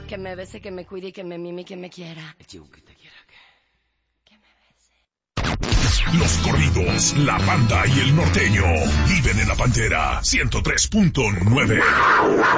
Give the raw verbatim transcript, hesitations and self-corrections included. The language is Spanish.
Que me bese, que me cuide y que me mime y que me quiera. El chico que te quiera, ¿qué? Que me bese. Los corridos, la banda y el norteño viven en la Pantera ciento tres punto nueve.